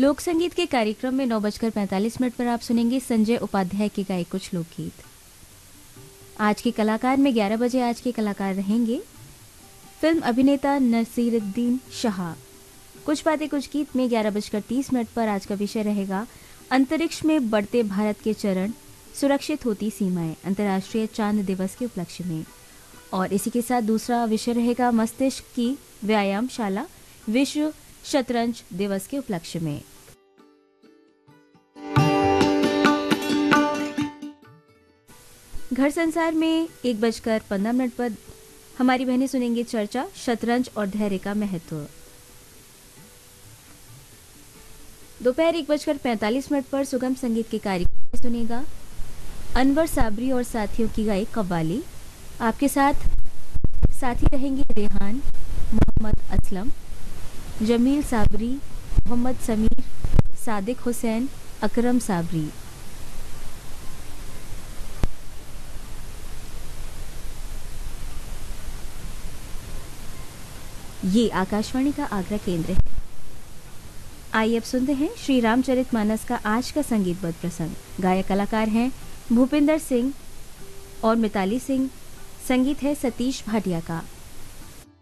लोक संगीत के कार्यक्रम में 9:45 पर आप सुनेंगे संजय उपाध्याय के गाए कुछ लोकगीत। आज के कलाकार में 11 बजे आज के कलाकार रहेंगे फिल्म अभिनेता नसीरुद्दीन शाह। कुछ बातें कुछ गीत में 11:30 पर आज का विषय रहेगा अंतरिक्ष में बढ़ते भारत के चरण, सुरक्षित होती सीमाएं, अंतर्राष्ट्रीय चांद दिवस के उपलक्ष्य में। और इसी के साथ दूसरा विषय रहेगा मस्तिष्क की व्यायामशाला, विश्व शतरंज दिवस के उपलक्ष्य में। घर संसार में 1:15 पर हमारी बहनें सुनेंगे चर्चा शतरंज और धैर्य का महत्व। दोपहर 1:45 पर सुगम संगीत के कार्यक्रम में सुनेगा अनवर साबरी और साथियों की गाई कव्वाली। आपके साथ साथी रहेंगे रेहान, मोहम्मद असलम, जमील साबरी, मोहम्मद समीर, सादिक हुसैन, अकरम साबरी। ये आकाशवाणी का आगरा केंद्र है। आइए अब सुनते हैं श्री रामचरितमानस का आज का संगीतबद्ध प्रसंग। गायक कलाकार हैं भूपिंदर सिंह और मिताली सिंह। संगीत है सतीश भाटिया का।